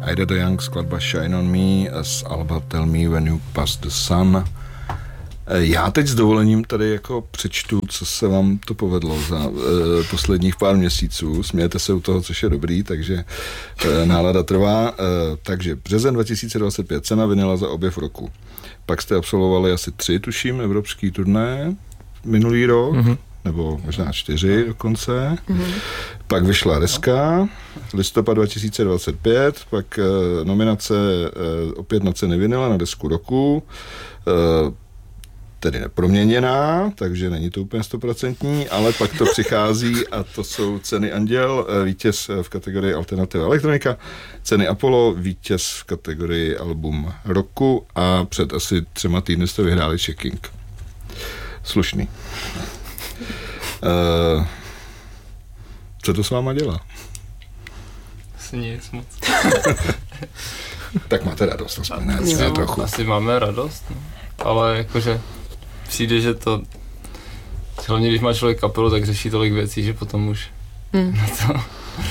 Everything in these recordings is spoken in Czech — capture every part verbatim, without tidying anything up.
Ida the Young, skladba Shine on Me z alba Tell Me When You Pass the Sun. Já teď s dovolením tady jako přečtu, co se vám to povedlo za uh, posledních pár měsíců. Smějete se u toho, což je dobrý, takže uh, nálada trvá. Uh, takže březen dva tisíce dvacet pět, cena vinyla za objev roku. Pak jste absolvovali asi tři, tuším, evropský turné minulý rok, mm-hmm. nebo možná čtyři dokonce. Mm-hmm. Pak vyšla Deska, listopad dva tisíce dvacet pět, pak uh, nominace uh, opět na ceny vinyla na desku roku. Uh, tedy neproměněná, takže není to úplně stoprocentní, ale pak to přichází a to jsou ceny Anděl, vítěz v kategorii Alternativa elektronika, ceny Apollo, vítěz v kategorii album roku a před asi třema týdny jste vyhráli Checking. Slušný. Uh, co to s váma dělá? Asi nic moc. Tak máte radost, aspoň ne, ne trochu. Asi máme radost, no. Ale jakože přijde, že to, hlavně když má člověk kapelu, tak řeší tolik věcí, že potom už hmm. na to,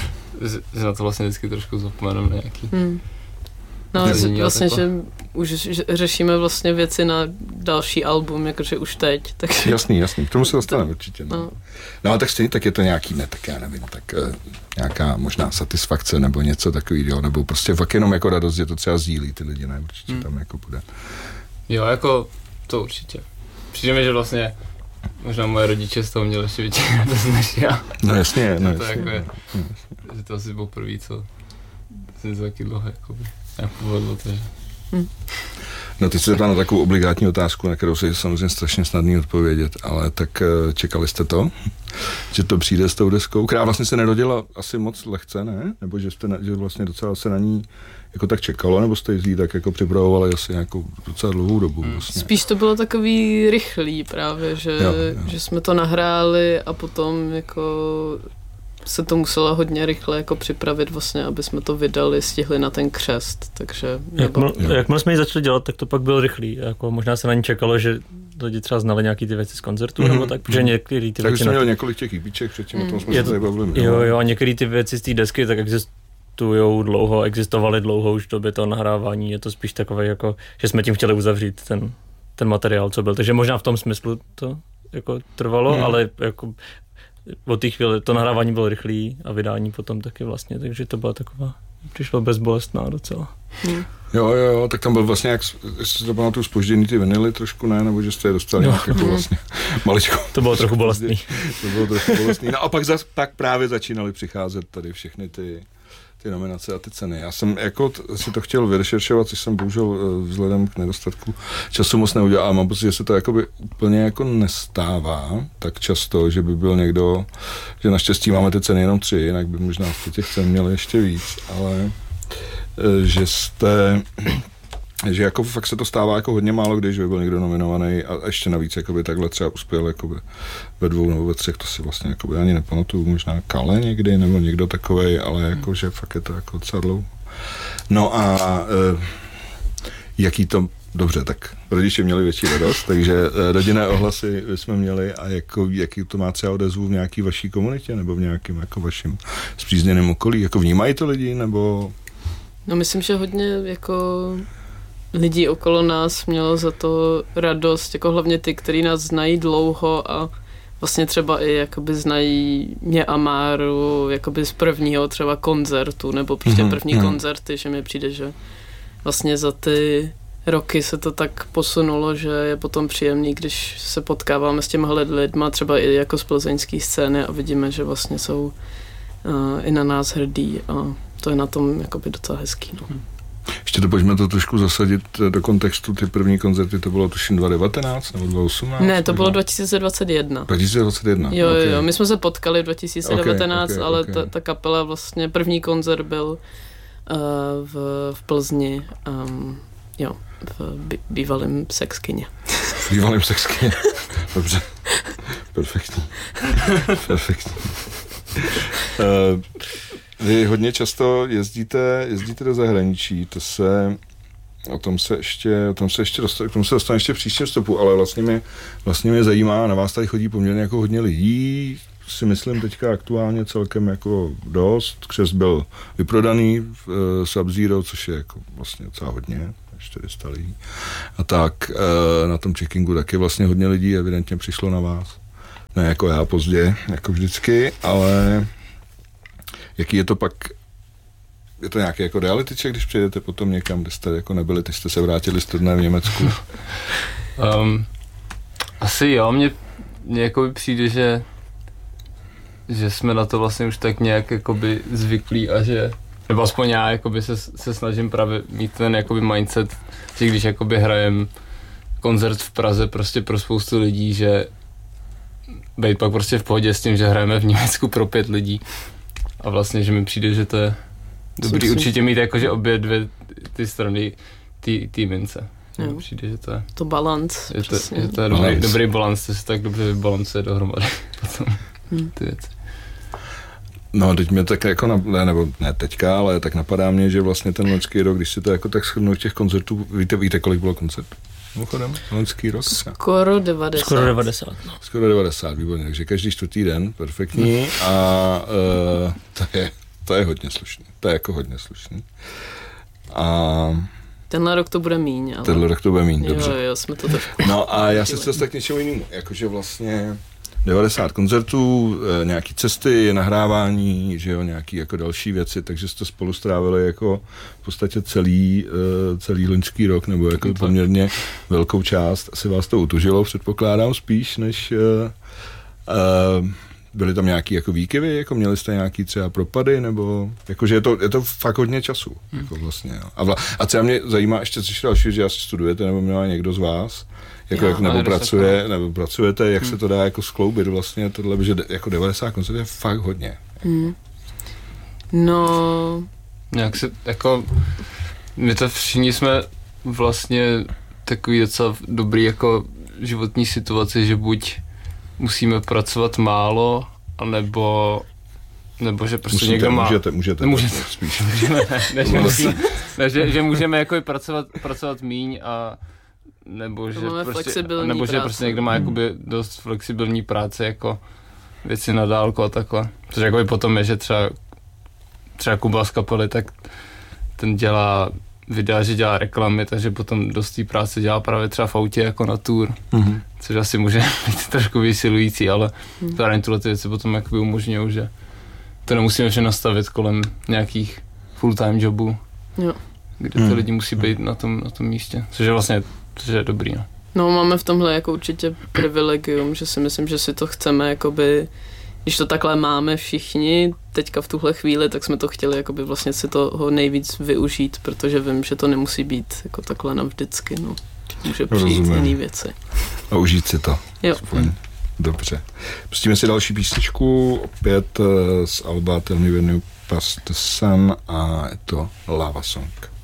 že na to vlastně vždycky trošku zapomeneme nějaký. Hmm. No vlastně, že už řešíme vlastně věci na další album, jakože už teď. Takže... Jasný, jasný, k tomu se dostaneme určitě. No. No. no a tak stejně, tak je to nějaký, ne, tak já nevím, tak uh, nějaká možná satisfakce nebo něco takového, nebo prostě fakt jenom jako radost, že to třeba sdílí ty lidi, ne, určitě hmm. tam jako bude. Jo, jako to určitě. Přijde mi, že vlastně možná moje rodiče z toho měli ještě větší radost než já. No jasně, no to jasně. Jako je, že to asi bylo první, co se za taky dlouho jakoby nějak povedlo, takže. Hmm. No teď se ptám na takovou obligátní otázku, na kterou se je samozřejmě strašně snadný odpovědět, ale tak čekali jste to, že to přijde s tou deskou, která vlastně se nerodila asi moc lehce, ne? Nebo že, jste, že vlastně docela se na ní jako tak čekalo, nebo jste jí tak jako připravovali asi nějakou docela dlouhou dobu? Hmm. Vlastně. Spíš to bylo takový rychlý právě, že, jo, jo. že jsme to nahráli a potom jako se to muselo hodně rychle jako připravit vlastně, aby jsme to vydali, stihli na ten křest, takže... Jakmile jak jsme ji začali dělat, tak to pak bylo rychlý, jako možná se na ní čekalo, že lidi třeba znali nějaký ty věci z koncertu, mm-hmm. nebo tak, protože některý ty tak věci... Takže měl několik těch ípíček, předtím mm. o tom jsme se tady bavili. Jo, jo, a některé ty věci z té desky tak existujou dlouho, existovaly dlouho už v době toho nahrávání, je to spíš takové jako, že jsme tím chtěli uzavřít ten, ten materiál, co byl, takže možná v tom smyslu to jako trvalo, mm. ale jako od té chvíle to nahrávání bylo rychlý a vydání potom taky vlastně, takže to byla taková, přišlo bezbolestná docela. Hmm. Jo, jo, jo, tak tam byl vlastně, jak jste to pamatuju, zpožděný ty vinily trošku, ne, nebo že jste je dostali no. nějak jako vlastně maličko. To bylo trochu bolestný. To bylo trochu bolestný. No a pak, za, pak právě začínaly přicházet tady všechny ty ty nominace a ty ceny. Já jsem jako t- si to chtěl vyrešeršovat, což jsem bohužel vzhledem k nedostatku času moc neudělal, a mám pocit, že se to jakoby úplně jako nestává tak často, že by byl někdo, že naštěstí máme ty ceny jenom tři, jinak by možná jste těch cen měli ještě víc, ale že jste, že jako fakt se to stává jako hodně málo, když by byl někdo nominovaný a ještě navíc jakoby takhle třeba uspěl jakoby ve dvou nebo ve třech, to si vlastně jakoby ani nepamatuju, možná Kale někdy nebo někdo takovej, ale jako, že fakt je to jako docela dlouho. No a e, jaký to, dobře, tak rodiče měli větší radost, takže rodinné ohlasy jsme měli a jako, jaký to má třeba odezvu v nějaký vaší komunitě nebo v nějakém jako vašem spřízněném okolí, jako vnímají to lidi nebo... No myslím, že hodně jako lidí okolo nás mělo za to radost, jako hlavně ty, kteří nás znají dlouho a vlastně třeba i jakoby znají mě a Máru jakoby z prvního třeba koncertu, nebo prostě mm-hmm. první mm-hmm. koncerty, že mi přijde, že vlastně za ty roky se to tak posunulo, že je potom příjemný, když se potkáváme s těma lidma, třeba i jako z plzeňské scény a vidíme, že vlastně jsou uh, i na nás hrdí a to je na tom jakoby docela hezký. No. Ještě to pojďme to trošku zasadit do kontextu, ty první koncerty, to bylo tuším dva tisíce devatenáct nebo dva tisíce osmnáct? Ne, to bylo dva tisíce dvacet jedna. dva tisíce dvacet jedna, Jo, okay. jo, my jsme se potkali dva tisíce devatenáct, okay, okay, ale okay. Ta, ta kapela vlastně, první koncert byl uh, v, v Plzni, um, jo, v bí, bývalém Sexkyně. V bývalém Sexkyně, dobře, perfektní, perfektní. Uh, Vy hodně často jezdíte, jezdíte do zahraničí, to se, o tom se ještě, o tom se ještě dostane, k tomu se dostane ještě v příštím vstupu, ale vlastně mě, vlastně mě zajímá, na vás tady chodí poměrně jako hodně lidí, si myslím teďka aktuálně celkem jako dost. Křest byl vyprodaný v uh, Sub-Zero, což je jako vlastně docela hodně, čtyři sta lidí. A tak uh, na tom checkingu taky vlastně hodně lidí evidentně přišlo na vás. Ne jako já pozdě, jako vždycky, ale jaký je to pak, je to nějaký jako reality check, když přijedete potom někam, kde jste jako nebyli, teď jste se vrátili z turné v Německu? um, asi jo, mně, mně jakoby přijde, že že jsme na to vlastně už tak nějak jakoby zvyklí a že, nebo aspoň já jakoby se, se snažím právě mít ten jakoby mindset, že když jakoby hrajem koncert v Praze prostě pro spoustu lidí, že být pak prostě v pohodě s tím, že hrajeme v Německu pro pět lidí a vlastně, že mi přijde, že to je dobrý Jsem určitě mít jakože obě dvě ty strany ty, ty mince. Jo. Přijde, že to je, To balans, je to, přesně. že to je dobrý, dobrý balans, to se tak dobře vybalancuje dohromady potom hmm. ty věci. No, teď mě tak jako, ne, nebo ne teďka, ale tak napadá mě, že vlastně ten loňský rok, když si to jako tak shrnou těch koncertů, víte, víte, kolik bylo koncertů? Mimochodem, loňský rok? Skoro devadesát. Skoro devadesát. No. Skoro devadesát, výborně, takže každý čtvrtý den, perfektní a uh, to, je, to je hodně slušný, to je jako hodně slušný. A tenhle rok to bude míň, ale... Tenhle rok to bude míň, dobře. Jo, jo, jsme to trošku... No a já se chci dostat k něčemu jinému, jakože vlastně devadesát koncertů, nějaký cesty, nahrávání, že jo, nějaký jako další věci, takže jste spolu strávili jako v podstatě celý, celý loňský rok, nebo jako poměrně velkou část. Asi vás to utužilo, předpokládám, spíš, než uh, uh, byly tam nějaký jako výkyvy, jako měli jste nějaký třeba propady, nebo jakože je to, je to fakt hodně času, hmm. jako vlastně, jo. A, vla, a třeba mě zajímá ještě coś dalšího, že asi studujete, nebo měla někdo z vás, jako Já, jak, nebo, pracuje, nebo pracujete, jak hmm. se to dá jako skloubit vlastně tohle, že jako devadesát koncertů je fakt hodně. Hmm. No... Nějak se, jako, my to všichni jsme vlastně takový docela dobrý jako životní situaci, že buď musíme pracovat málo, anebo nebo že prostě Musíte, někdo má... Můžete, můžete. Můžete, spíš. Můžeme, ne, že, musí, ne, že, že můžeme jako pracovat, pracovat míň a nebo že, prostě, nebo že prostě někdo má jakoby dost flexibilní práce jako věci na dálku a takhle. Což jakoby potom je, že třeba třeba Kuba z kapely, tak ten dělá videa, že dělá reklamy, takže potom dost té práce dělá právě třeba v autě jako na tour, mm-hmm. což asi může být trošku vysilující, ale mm. zároveň tyhle ty věci potom jakoby umožňují, že to nemusíme vše nastavit kolem nějakých full-time jobů, jo. kde ty mm. lidi musí být na tom, na tom místě, což je vlastně což je dobrý. No. no máme v tomhle jako určitě privilegium, že si myslím, že si to chceme jakoby, když to takhle máme všichni teďka v tuhle chvíli, tak jsme to chtěli jakoby vlastně si toho nejvíc využít, protože vím, že to nemusí být jako takhle navždycky, no. Může přijít jiný věci. A užít si to. Jo. Aspoň. Dobře. Pustíme si další písničku, opět z alba Tell Me When You Pass the Sun a je to Lava Song.